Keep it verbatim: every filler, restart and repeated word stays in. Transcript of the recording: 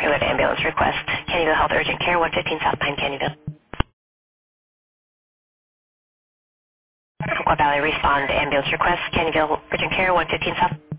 Evacuate ambulance request. Caneyville Health Urgent Care, one fifteen South Pine, Caneyville. Umpqua Valley respond ambulance request. Caneyville Urgent Care, one fifteen South.